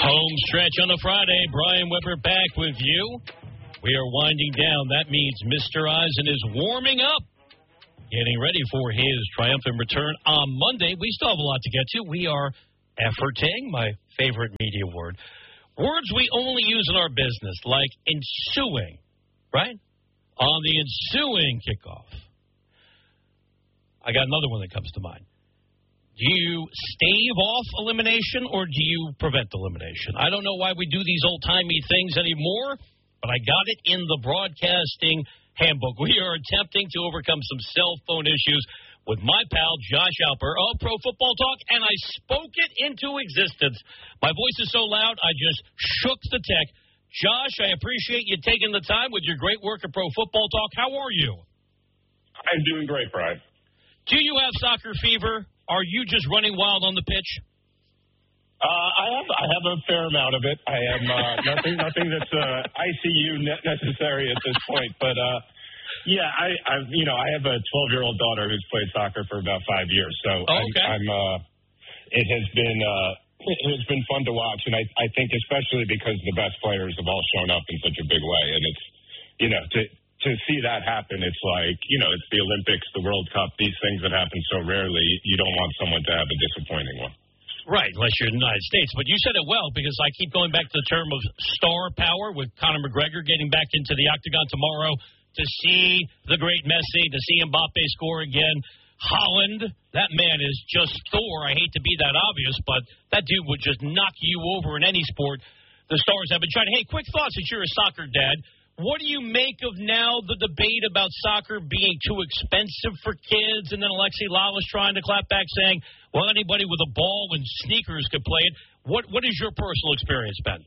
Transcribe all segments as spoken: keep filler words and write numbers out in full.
Home stretch on a Friday. Brian Weber back with you. We are winding down. That means Mister Eisen is warming up, getting ready for his triumphant return on Monday. We still have a lot to get to. We are efforting, my favorite media word. Words we only use in our business, like ensuing, right? On the ensuing kickoff. I got another one that comes to mind. Do you stave off elimination or do you prevent elimination? I don't know why we do these old-timey things anymore, but I got it in the broadcasting handbook. We are attempting to overcome some cell phone issues with my pal Josh Alper of Pro Football Talk, and I spoke it into existence. My voice is so loud, I just shook the tech. Josh, I appreciate you taking the time with your great work at Pro Football Talk. How are you? I'm doing great, Brian. Do you have soccer fever? Are you just running wild on the pitch? Uh, I have I have a fair amount of it. I am uh, nothing nothing that's uh, I C U ne- necessary at this point, but uh, yeah, I, I you know I have a twelve-year-old daughter who's played soccer for about five years, so oh, okay. I'm, I'm uh, it has been uh, it has been fun to watch, and I I think especially because the best players have all shown up in such a big way, and it's you know to. To see that happen, it's like, you know, it's the Olympics, the World Cup, these things that happen so rarely, you don't want someone to have a disappointing one. Right, unless you're in the United States. But you said it well, because I keep going back to the term of star power with Conor McGregor getting back into the octagon tomorrow to see the great Messi, to see Mbappe score again. Holland, that man is just Thor. I hate to be that obvious, but that dude would just knock you over in any sport. The stars have been trying. Hey, quick thoughts since you're a soccer dad. What do you make of now the debate about soccer being too expensive for kids, and then Alexi Lalas trying to clap back saying, well, anybody with a ball and sneakers could play it? What What is your personal experience, Ben?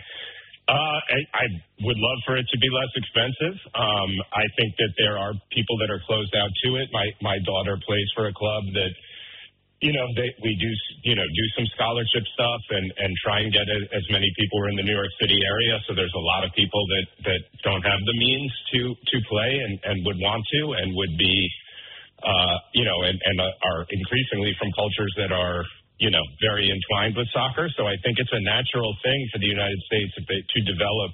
Uh, I, I would love for it to be less expensive. Um, I think that there are people that are closed out to it. My my daughter plays for a club that, you know, they, we do, you know, do some scholarship stuff and, and try and get as many people in the New York City area. So there's a lot of people that, that don't have the means to, to play and, and would want to and would be, uh, you know, and, and are increasingly from cultures that are, you know, very entwined with soccer. So I think it's a natural thing for the United States to develop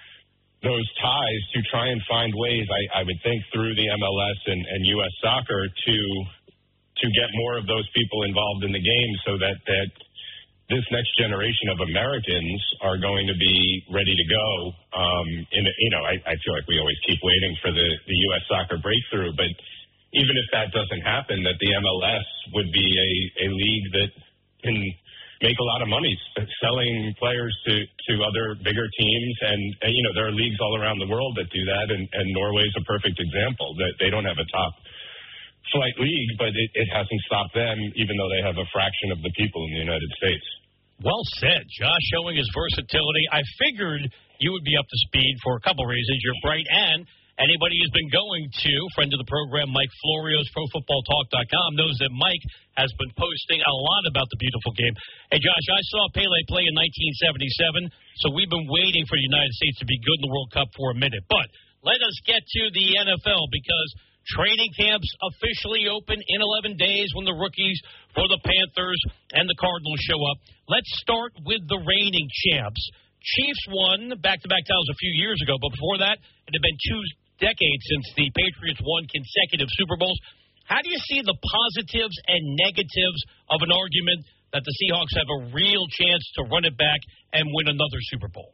those ties to try and find ways, I, I would think, through the M L S and, and U S soccer to to get more of those people involved in the game so that, that this next generation of Americans are going to be ready to go. Um, in, you know, I, I feel like we always keep waiting for the, the U S soccer breakthrough, but even if that doesn't happen, that the M L S would be a, a league that can make a lot of money selling players to, to other bigger teams. And, and, you know, there are leagues all around the world that do that, and, and Norway's a perfect example, that they don't have a top flight league, but it, it hasn't stopped them, even though they have a fraction of the people in the United States. Well said. Josh showing his versatility. I figured you would be up to speed for a couple reasons. You're bright, and anybody who's been going to, friend of the program, Mike Florio's Pro Football Talk dot com, knows that Mike has been posting a lot about the beautiful game. Hey, Josh, I saw Pele play in nineteen seventy-seven, so we've been waiting for the United States to be good in the World Cup for a minute. But let us get to the N F L, because training camps officially open in eleven days when the rookies for the Panthers and the Cardinals show up. Let's start with the reigning champs. Chiefs won back-to-back titles a few years ago, but before that, it had been two decades since the Patriots won consecutive Super Bowls. How do you see the positives and negatives of an argument that the Seahawks have a real chance to run it back and win another Super Bowl?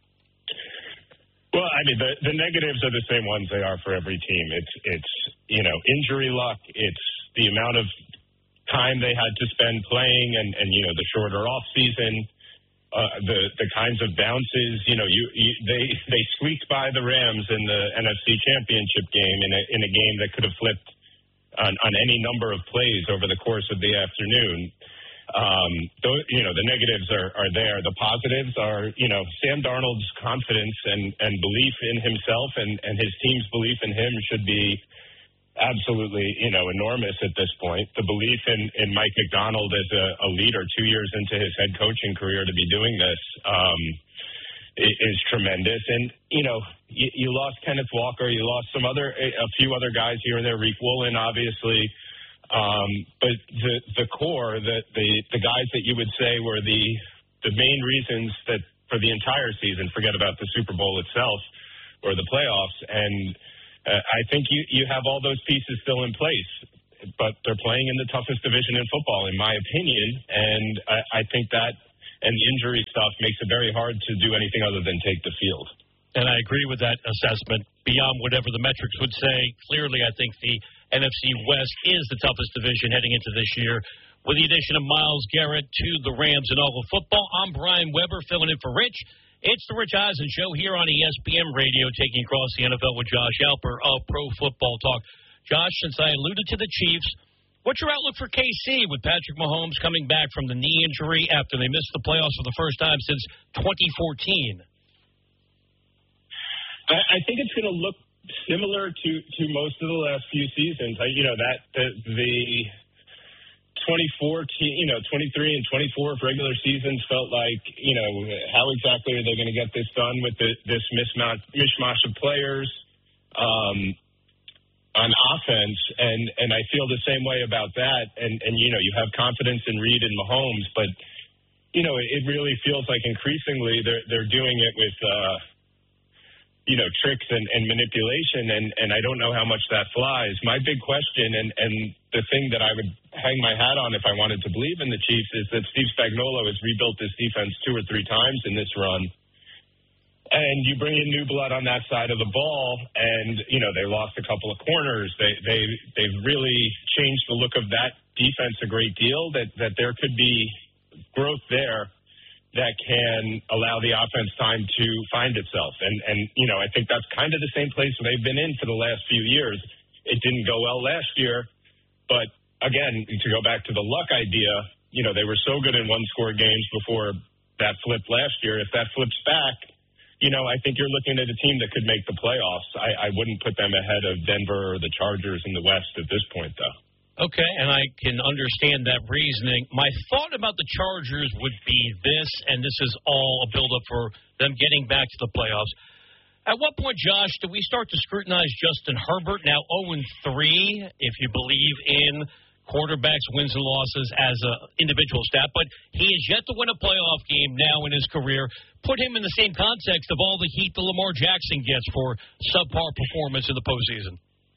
Well, I mean, the, the negatives are the same ones they are for every team. It's, it's you know, injury luck. It's the amount of time they had to spend playing and, and you know, the shorter off season, uh, the the kinds of bounces. You know, you, you they they squeaked by the Rams in the N F C Championship game in a, in a game that could have flipped on, on any number of plays over the course of the afternoon. Um, those, you know, the negatives are, are there. The positives are, you know, Sam Darnold's confidence and, and belief in himself and, and his team's belief in him should be absolutely, you know, enormous at this point. The belief in, in Mike McDonald as a, a leader two years into his head coaching career to be doing this um, is tremendous. And, you know, you, you lost Kenneth Walker. You lost some other, a few other guys here and there. Reek Woolen, obviously. Um, but the the core, the, the the guys that you would say were the the main reasons that for the entire season, forget about the Super Bowl itself or the playoffs. And uh, I think you, you have all those pieces still in place, but they're playing in the toughest division in football, in my opinion. And I, I think that and the injury stuff makes it very hard to do anything other than take the field. And I agree with that assessment. Beyond whatever the metrics would say, clearly I think the N F C West is the toughest division heading into this year. With the addition of Myles Garrett to the Rams and all of football, I'm Brian Weber filling in for Rich. It's the Rich Eisen Show here on E S P N Radio, taking across the N F L with Josh Alper of Pro Football Talk. Josh, since I alluded to the Chiefs, what's your outlook for K C with Patrick Mahomes coming back from the knee injury after they missed the playoffs for the first time since twenty fourteen? I think it's going to look similar to, to most of the last few seasons. I, you know, that the, the twenty fourteen, you know, twenty-three and twenty-four of regular seasons felt like, you know, how exactly are they going to get this done with the, this mismatch, mishmash of players um, on offense? And, and I feel the same way about that. And, and, you know, you have confidence in Reed and Mahomes, but, you know, it, it really feels like increasingly they're, they're doing it with, uh, you know, tricks and, and manipulation, and, and I don't know how much that flies. My big question, and, and the thing that I would hang my hat on if I wanted to believe in the Chiefs, is that Steve Spagnuolo has rebuilt this defense two or three times in this run. And you bring in new blood on that side of the ball, and, you know, they lost a couple of corners. They, they, they've really changed the look of that defense a great deal, that, that there could be growth there that can allow the offense time to find itself. And, and, you know, I think that's kind of the same place they've been in for the last few years. It didn't go well last year, but, again, to go back to the luck idea, you know, they were so good in one-score games before that flipped last year. If that flips back, you know, I think you're looking at a team that could make the playoffs. I, I wouldn't put them ahead of Denver or the Chargers in the West at this point, though. Okay, and I can understand that reasoning. My thought about the Chargers would be this, and this is all a buildup for them getting back to the playoffs. At what point, Josh, do we start to scrutinize Justin Herbert, now oh and three, if you believe in quarterbacks' wins and losses as an individual stat, but he is yet to win a playoff game now in his career. Put him in the same context of all the heat that Lamar Jackson gets for subpar performance in the postseason.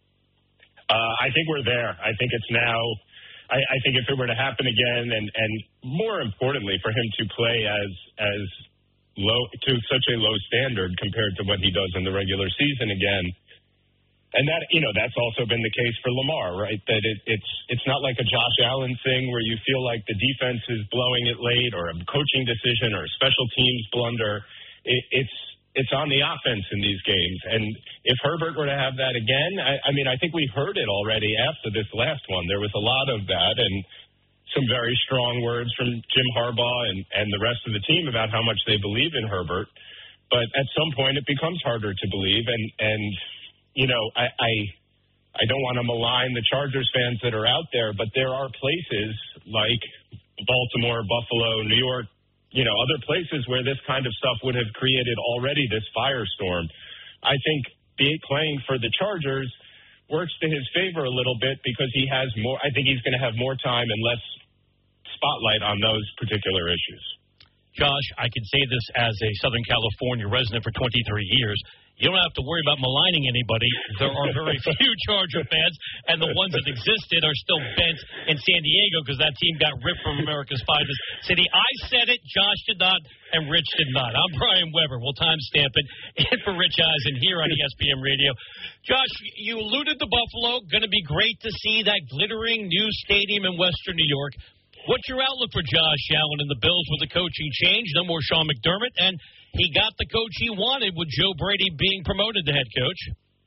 Uh, I think we're there. I think it's now. I, I think if it were to happen again, and, and more importantly, for him to play as as low to such a low standard compared to what he does in the regular season again, and that you know that's also been the case for Lamar, right? That it, it's it's not like a Josh Allen thing where you feel like the defense is blowing it late, or a coaching decision, or a special teams blunder. It, it's It's on the offense in these games. And if Herbert were to have that again, I, I mean, I think we heard it already after this last one. There was a lot of that and some very strong words from Jim Harbaugh and, and the rest of the team about how much they believe in Herbert. But at some point it becomes harder to believe. And, and you know, I, I, I don't want to malign the Chargers fans that are out there, but there are places like Baltimore, Buffalo, New York, you know, other places where this kind of stuff would have created already this firestorm. I think being playing for the Chargers works to his favor a little bit because he has more. I think he's going to have more time and less spotlight on those particular issues. Josh, I can say this as a Southern California resident for twenty-three years. You don't have to worry about maligning anybody. There are very few Charger fans, and the ones that existed are still bent in San Diego because that team got ripped from America's finest city. I said it, Josh did not, and Rich did not. I'm Brian Weber. We'll timestamp it. And for Rich Eisen here on E S P N Radio. Josh, you alluded to Buffalo. Going to be great to see that glittering new stadium in Western New York. What's your outlook for Josh Allen and the Bills with the coaching change? No more Sean McDermott, and he got the coach he wanted with Joe Brady being promoted to head coach.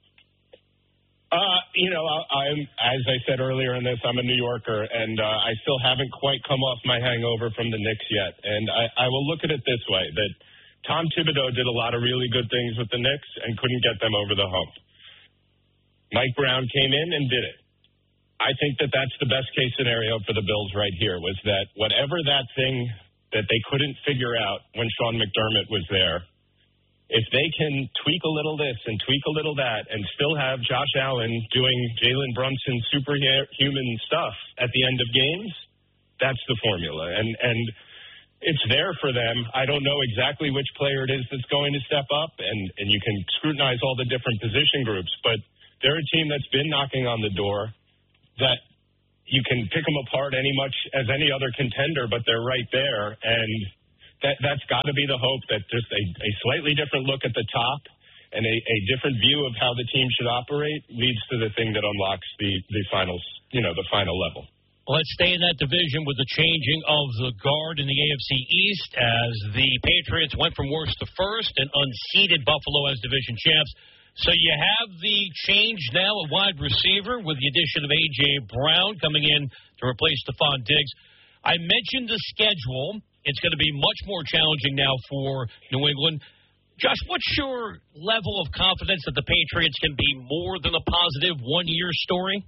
Uh, you know, I'm as I said earlier in this, I'm a New Yorker, and uh, I still haven't quite come off my hangover from the Knicks yet. And I, I will look at it this way, that Tom Thibodeau did a lot of really good things with the Knicks and couldn't get them over the hump. Mike Brown came in and did it. I think that that's the best case scenario for the Bills right here, was that whatever that thing that they couldn't figure out when Sean McDermott was there, if they can tweak a little this and tweak a little that and still have Josh Allen doing Jalen Brunson superhuman stuff at the end of games, that's the formula. And, and it's there for them. I don't know exactly which player it is that's going to step up, and, and you can scrutinize all the different position groups, but they're a team that's been knocking on the door that you can pick them apart any much as any other contender, but they're right there, and that, that's got to be the hope, that just a, a slightly different look at the top and a, a different view of how the team should operate leads to the thing that unlocks the, the finals, you know, the final level. Let's stay in that division with the changing of the guard in the A F C East as the Patriots went from worst to first and unseeded Buffalo as division champs. So you have the change now at wide receiver with the addition of A J. Brown coming in to replace Stephon Diggs. I mentioned the schedule. It's going to be much more challenging now for New England. Josh, what's your level of confidence that the Patriots can be more than a positive one-year story?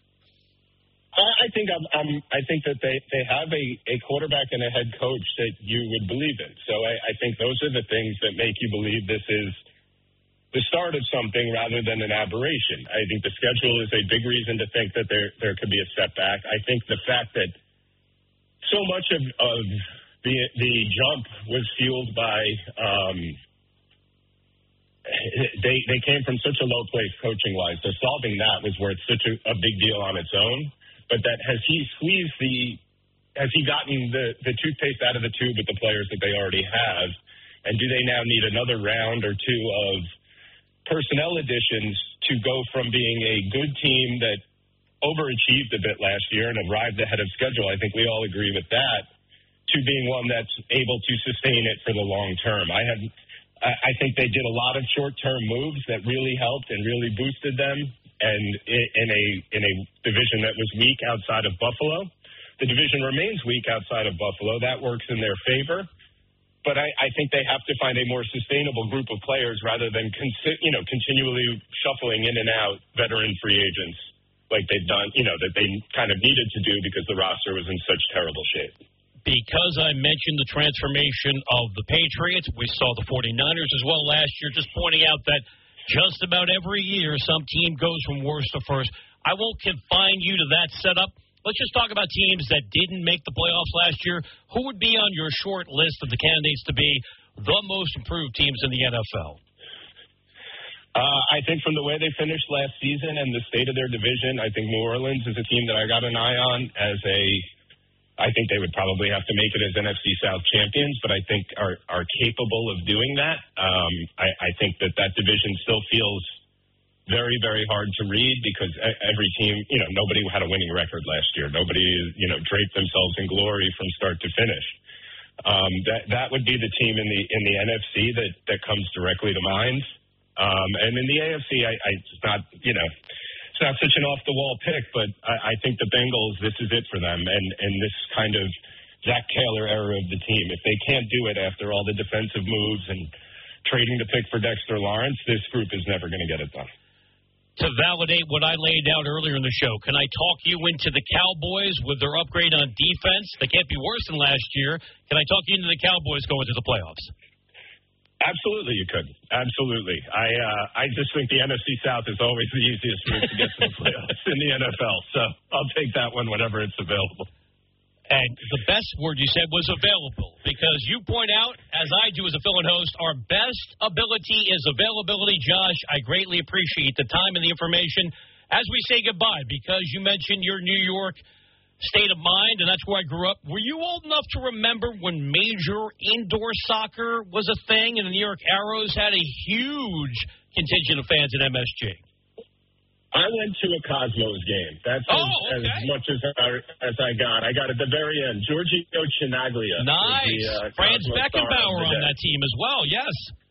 I think I'm, I'm, I think that they, they have a, a quarterback and a head coach that you would believe in. So I, I think those are the things that make you believe this is the start of something rather than an aberration. I think the schedule is a big reason to think that there there could be a setback. I think the fact that so much of, of the the jump was fueled by um, they they came from such a low place coaching wise. So solving that was worth such a, a big deal on its own. But that has he squeezed the has he gotten the, the toothpaste out of the tube with the players that they already have? And do they now need another round or two of personnel additions to go from being a good team that overachieved a bit last year and arrived ahead of schedule? I think we all agree with that, to being one that's able to sustain it for the long term. I have I think they did a lot of short-term moves that really helped and really boosted them. And in a in a division that was weak outside of Buffalo, the division remains weak outside of Buffalo. That works in their favor. But I, I think they have to find a more sustainable group of players rather than consi- you know continually shuffling in and out veteran free agents like they've done, you know, that they kind of needed to do because the roster was in such terrible shape. Because I mentioned the transformation of the Patriots, we saw the 49ers as well last year, just pointing out that just about every year, some team goes from worst to first. I won't confine you to that setup. Let's just talk about teams that didn't make the playoffs last year. Who would be on your short list of the candidates to be the most improved teams in the N F L? Uh, I think from the way they finished last season and the state of their division, I think New Orleans is a team that I got an eye on as a I think they would probably have to make it as N F C South champions, but I think are are capable of doing that. Um, I, I think that that division still feels very, very hard to read because every team, you know, nobody had a winning record last year. Nobody, you know, draped themselves in glory from start to finish. Um, that that would be the team in the in the N F C that that comes directly to mind. Um, and in the A F C, I, I it's not, you know. It's not such an off-the-wall pick, but I, I think the Bengals, this is it for them, and, and this kind of Zach Taylor era of the team. If they can't do it after all the defensive moves and trading the pick for Dexter Lawrence, this group is never going to get it done. To validate what I laid out earlier in the show, can I talk you into the Cowboys with their upgrade on defense? They can't be worse than last year. Can I talk you into the Cowboys going to the playoffs? Absolutely, you could. Absolutely. I uh, I just think the N F C South is always the easiest route to get to the playoffs in the N F L. So I'll take that one whenever it's available. And the best word you said was available, because you point out, as I do as a fill-in host, our best ability is availability. Josh, I greatly appreciate the time and the information as we say goodbye, because you mentioned your New York state of mind, and that's where I grew up. Were you old enough to remember when major indoor soccer was a thing and the New York Arrows had a huge contingent of fans at M S G? I went to a Cosmos game. That's oh, as, okay. as much as I, as I got. I got at the very end. Giorgio Chinaglia. Nice. The, uh, Franz Cosmos Beckenbauer on that team as well, yes.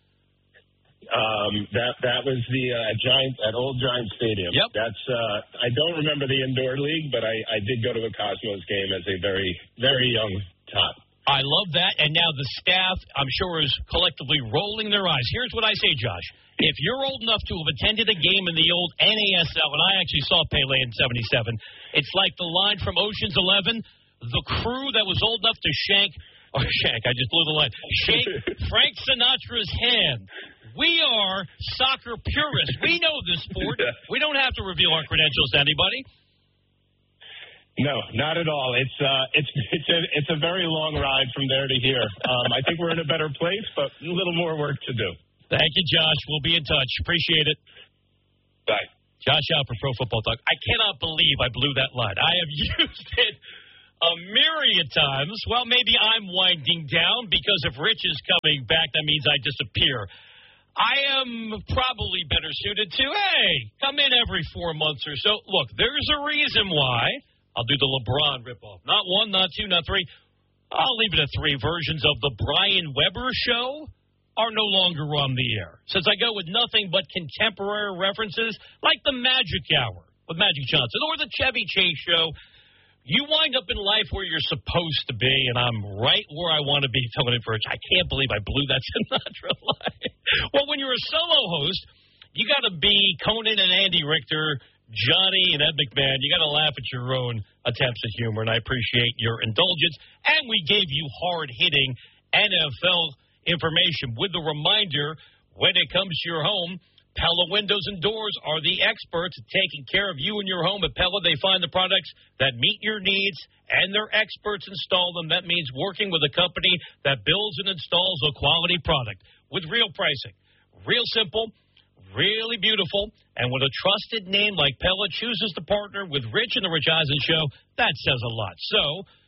Um, that that was the uh, Giant at Old Giant Stadium. Yep. That's uh, I don't remember the indoor league, but I, I did go to a Cosmos game as a very very young tot. I love that, and now the staff, I'm sure, is collectively rolling their eyes. Here's what I say, Josh. If you're old enough to have attended a game in the old N A S L, and I actually saw Pele in seventy-seven, it's like the line from Ocean's Eleven, the crew that was old enough to shank, or shank, I just blew the line, shake Frank Sinatra's hand. We are soccer purists. We know this sport. We don't have to reveal our credentials to anybody. No, not at all. It's uh, it's it's a it's a very long ride from there to here. Um, I think we're in a better place, but a little more work to do. Thank you, Josh. We'll be in touch. Appreciate it. Bye. Josh out for Pro Football Talk. I cannot believe I blew that line. I have used it a myriad times. Well, maybe I'm winding down because if Rich is coming back, that means I disappear. I am probably better suited to, hey, come in every four months or so. Look, there's a reason why. I'll do the LeBron ripoff. Not one, not two, not three. I'll leave it at three. Versions of the Brian Weber show are no longer on the air. Since I go with nothing but contemporary references, like the Magic Hour with Magic Johnson or the Chevy Chase show, you wind up in life where you're supposed to be, and I'm right where I want to be. Tony Furch, I can't believe I blew that Sinatra line. Well, when you're a solo host, you got to be Conan and Andy Richter, Johnny and Ed McMahon. You got to laugh at your own attempts at humor, and I appreciate your indulgence. And we gave you hard-hitting N F L information with the reminder, when it comes to your home, Pella Windows and Doors are the experts at taking care of you and your home. At Pella, they find the products that meet your needs, and their experts install them. That means working with a company that builds and installs a quality product with real pricing. Real simple, really beautiful, and when a trusted name like Pella chooses to partner with Rich and the Rich Eisen Show, that says a lot. So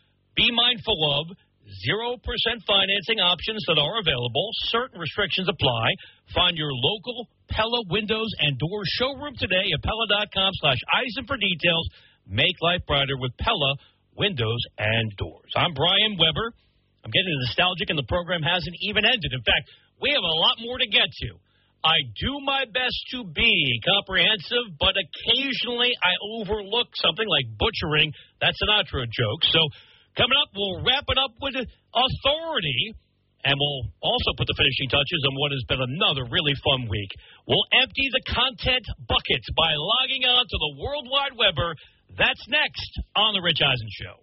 be mindful of zero percent financing options that are available. Certain restrictions apply. Find your local Pella Windows and Doors showroom today at Pella.com slash Eisen for details. Make life brighter with Pella Windows and Doors. I'm Brian Weber. I'm getting nostalgic, and the program hasn't even ended. In fact, we have a lot more to get to. I do my best to be comprehensive, but occasionally I overlook something like butchering that Sinatra joke. So coming up, we'll wrap it up with authority, and we'll also put the finishing touches on what has been another really fun week. We'll empty the content buckets by logging on to the World Wide Weber. That's next on The Rich Eisen Show.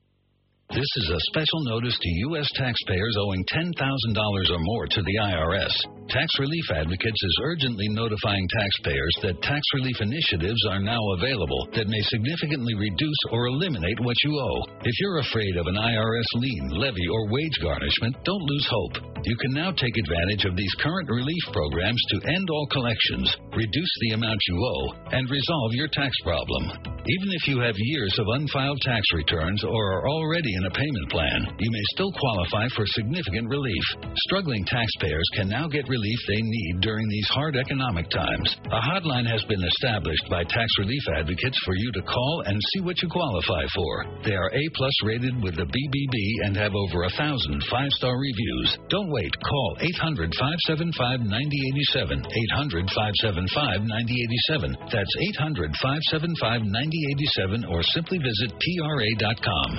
This is a special notice to U S taxpayers owing ten thousand dollars or more to the I R S. Tax Relief Advocates is urgently notifying taxpayers that tax relief initiatives are now available that may significantly reduce or eliminate what you owe. If you're afraid of an I R S lien, levy, or wage garnishment, don't lose hope. You can now take advantage of these current relief programs to end all collections, reduce the amount you owe, and resolve your tax problem. Even if you have years of unfiled tax returns or are already in a payment plan, you may still qualify for significant relief. Struggling taxpayers can now get relief they need during these hard economic times. A hotline has been established by Tax Relief Advocates for you to call and see what you qualify for. They are A-plus rated with the B B B and have over a thousand five-star reviews. Don't wait. Call eight hundred, five seven five, nine zero eight seven, eight hundred, five seven five, nine zero eight seven. That's eight hundred, five seven five, nine zero eight seven, or simply visit P R A dot com.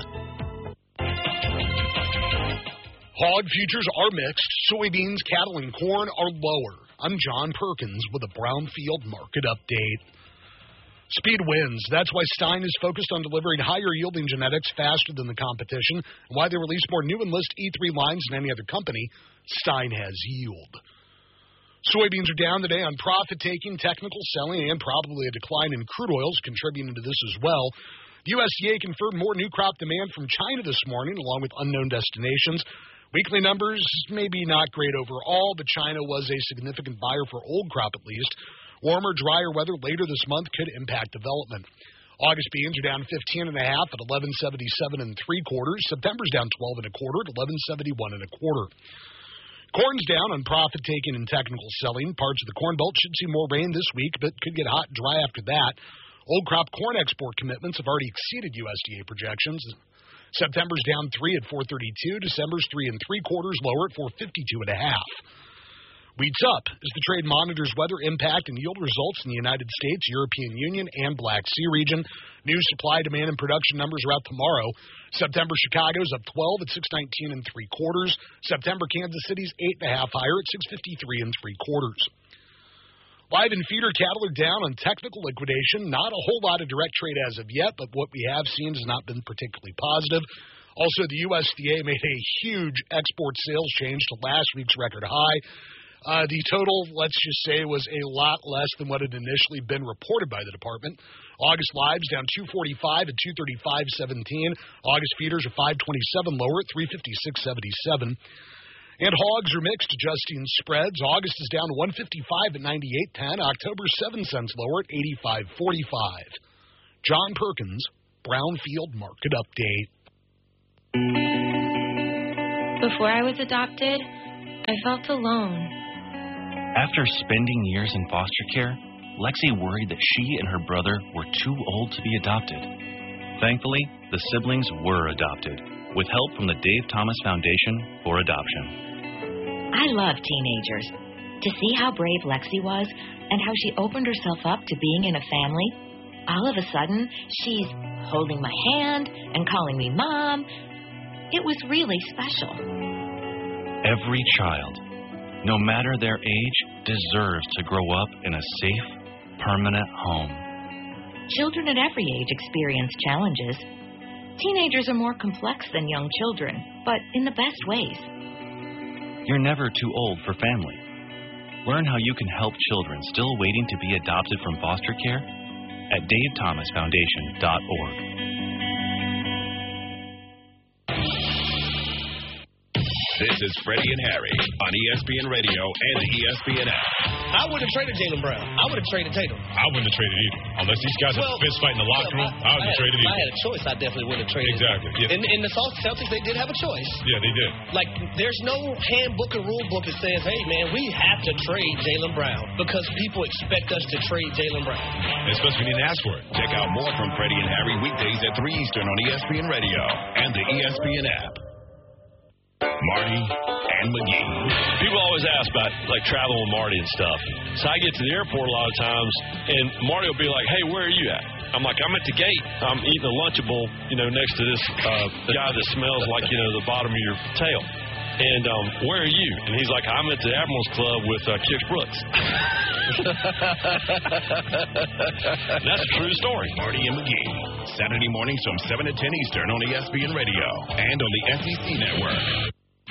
Hog futures are mixed. Soybeans, cattle, and corn are lower. I'm John Perkins with a Brownfield market update. Speed wins. That's why Stein is focused on delivering higher-yielding genetics faster than the competition, and why they release more new Enlist E three lines than any other company. Stein has yield. Soybeans are down today on profit-taking, technical selling, and probably a decline in crude oils contributing to this as well. The U S D A confirmed more new crop demand from China this morning, along with unknown destinations. Weekly numbers, maybe not great overall, but China was a significant buyer for old crop at least. Warmer, drier weather later this month could impact development. August beans are down fifteen and a half at eleven seventy-seven and three quarters. September's down twelve and a quarter at eleven seventy-one and a quarter. Corn's down on profit taking and technical selling. Parts of the Corn Belt should see more rain this week, but could get hot and dry after that. Old crop corn export commitments have already exceeded U S D A projections. September's down three at four thirty-two. December's three and three quarters lower at four fifty-two and a half. Wheat's up as the trade monitors weather impact and yield results in the United States, European Union, and Black Sea region. New supply, demand, and production numbers are out tomorrow. September Chicago's up twelve at six nineteen and three quarters. September Kansas City's eight and a half higher at six fifty-three and three quarters. Live and feeder cattle are down on technical liquidation. Not a whole lot of direct trade as of yet, but what we have seen has not been particularly positive. Also, the U S D A made a huge export sales change to last week's record high. Uh, the total, let's just say, was a lot less than what had initially been reported by the department. August lives down two forty-five at two thirty-five seventeen. August feeders are five twenty-seven lower at three fifty-six seventy-seven. And hogs are mixed, adjusting spreads. August is down one fifty-five at ninety-eight ten. October seven cents lower at eighty-five forty-five. John Perkins, Brownfield Market Update. Before I was adopted, I felt alone. After spending years in foster care, Lexi worried that she and her brother were too old to be adopted. Thankfully, the siblings were adopted, with help from the Dave Thomas Foundation for Adoption. I love teenagers. To see how brave Lexi was and how she opened herself up to being in a family, all of a sudden, she's holding my hand and calling me Mom. It was really special. Every child, no matter their age, deserves to grow up in a safe, permanent home. Children at every age experience challenges. Teenagers are more complex than young children, but in the best ways. You're never too old for family. Learn how you can help children still waiting to be adopted from foster care at dave thomas foundation dot org. This is Freddie and Harry on E S P N Radio and the E S P N app. I would have traded Jaylen Brown. I would have traded Tatum. I wouldn't have traded either. Unless these guys well, have a fist fight in the locker well, room, I, I wouldn't I have traded had, either. If I had a choice, I definitely wouldn't have traded. Exactly. Yeah. And, and the Celtics, they did have a choice. Yeah, they did. Like, there's no handbook or rule book that says, hey, man, we have to trade Jaylen Brown because people expect us to trade Jaylen Brown. Especially when you didn't ask for it. Check out more from Freddie and Harry weekdays at three Eastern on E S P N Radio and the E S P N app. Marty and McGee. People always ask about, like, traveling with Marty and stuff. So I get to the airport a lot of times, and Marty will be like, hey, where are you at? I'm like, I'm at the gate. I'm eating a Lunchable, you know, next to this uh, guy that smells like, you know, the bottom of your tail. And um, where are you? And he's like, I'm at the Admirals Club with uh, Kix Brooks. That's a true story. Marty and McGee. Saturday mornings from seven to ten Eastern on E S P N Radio and on the S E C Network.